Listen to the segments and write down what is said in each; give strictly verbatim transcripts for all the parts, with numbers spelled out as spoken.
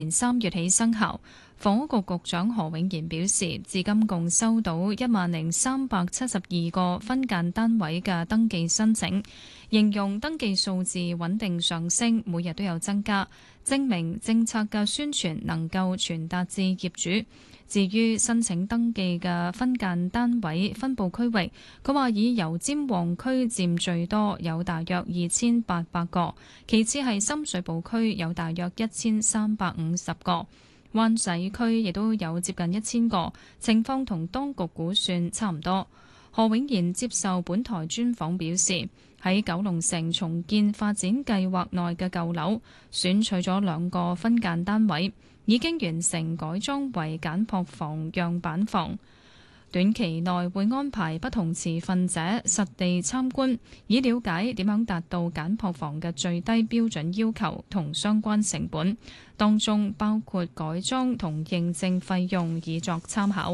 年三月起生效。房屋局局長何永賢表示，至今共收到一萬零三百七十二個分間單位嘅登記申請，形容登記數字穩定上升，每日都有增加，證明政策嘅宣傳能夠傳達至業主。至於申請登記嘅分間單位分佈區域，佢話以油尖旺區佔最多，有大約二千八百個，其次係深水埗區有大約一千三百五十個。灣仔區亦都有接近一千個，情況同當局估算差唔多。何永賢接受本台專訪表示，喺九龍城重建發展計劃內嘅舊樓，選取咗兩個分間單位，已經完成改裝為簡樸房樣板房。短期內會安排不同持份者實地參觀，以了解點樣達到簡樸房嘅最低標準要求同相關成本，當中包括改裝同認證費用，以作參考。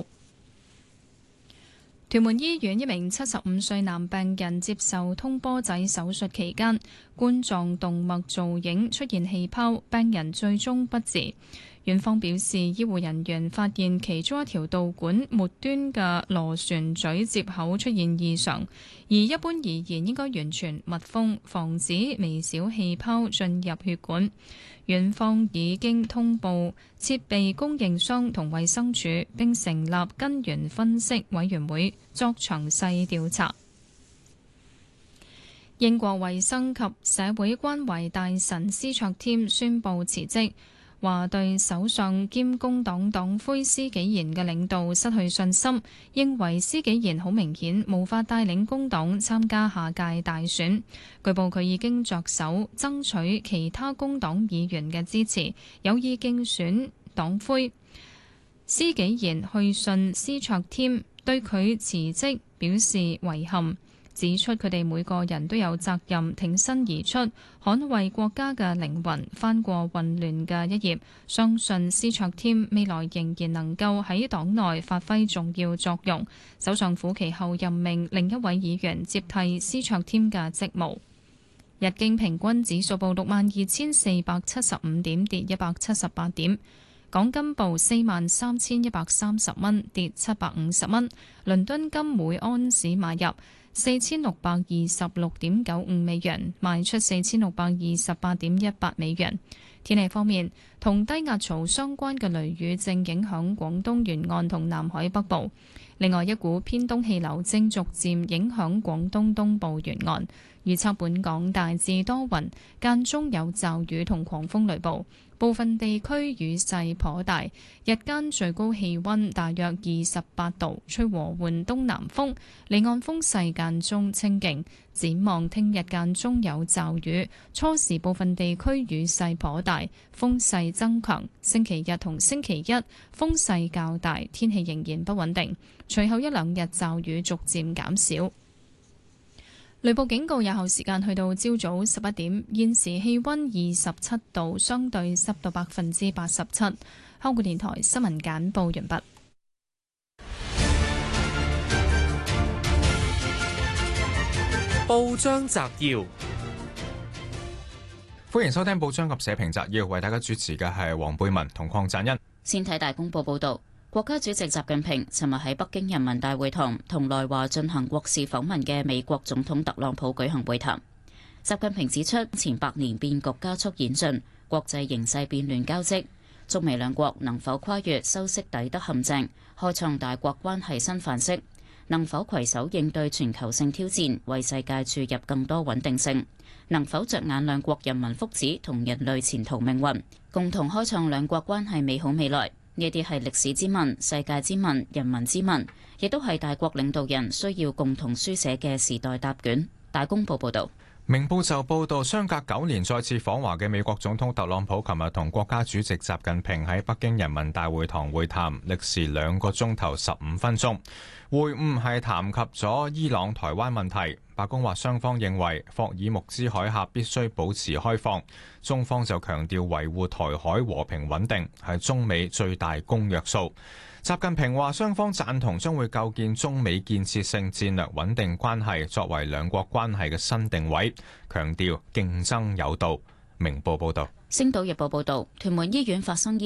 屯門醫院一名七十五歲男病人接受通波仔手術期間，冠狀動脈造影出現氣泡，病人最終不治。院方表示，醫護人員發現其中一條導管末端嘅螺旋嘴接口出現異常，而一般而言應該完全密封，防止微小氣泡進入血管。院方已經通報設備供應商同衛生署，並成立根源分析委員會作詳細調查。英國衛生及社會關懷大臣斯卓添宣布辭職，話對首相兼工黨黨魁施紀賢嘅領導失去信心，認為施紀賢好明顯無法帶領工黨參加下屆大選。據報佢已經着手爭取其他工黨議員嘅支持，有意競選黨魁。施紀賢去信斯卓添，對佢辭職表示遺憾，指出佢哋每個人都有責任挺身而出，捍衛國家嘅靈魂，翻過混亂嘅一頁。相信斯卓添未來仍然能夠喺黨內發揮重要作用。首相府其後任命另一位議員接替斯卓添嘅職務。日經平均指數報六萬二千四百七十五點，跌一百七十八點。港金報四萬三千一百三十蚊，跌七百五十蚊。倫敦金每安士買入四千六百二十六點九五美元，賣出四千六百二十八點一八美元。天氣方面，同低壓槽相關嘅雷雨正影響廣東沿岸同南海北部。另外，一股偏東氣流正逐漸影響廣東東部沿岸。預測本港大致多雲，間中有驟雨同狂風雷暴，部分地區雨勢頗大。日間最高氣溫大約二十八度，吹和緩東南風，離岸風勢間中清勁。展望聽日間中有驟雨，初時部分地區雨勢頗大，風勢增強。星期日同星期一風勢較大，天氣仍然不穩定。隨後一兩日驟雨逐漸減少。雷暴警告有效時間去到朝早十一點，現時氣溫二十七度，相對濕度百分之八十七。香港電台新聞簡報完畢。 報章摘要，歡迎收聽報章及社評摘要，為大家主持嘅係黃貝文同鄺贊恩。 先睇大公報報道。國家主席習近平尋日喺北京人民大會堂同來華進行國事訪問嘅美國總統特朗普舉行會談。習近平指出，前百年變局加速演進，國際形勢變亂交織，中美兩國能否跨越修昔底德陷阱，開創大國關係新範式？能否攜手應對全球性挑戰，為世界注入更多穩定性？能否着眼兩國人民福祉同人類前途命運，共同開創兩國關係美好未來？呢啲係歷史之問、世界之問、人民之問，亦都係大國領導人需要共同書寫嘅時代答卷。大公報報道。 明報就報道，相隔九年再次訪華嘅美國總統特朗普，琴日同國家主席習近平喺北京人民大會堂會談，歷時兩個鐘頭十五分鐘。會晤係談及咗伊朗台灣問題。白宮話雙方認為霍爾木茲海峽必須保持開放，中方就強調維護台海和平穩定係中美最大公約數。習近平話雙方贊同將會構建中美建設性戰略穩定關係作為兩國關係嘅新定位，強調競爭有道。明報報道。 星島日報報導，屯門醫院發生醫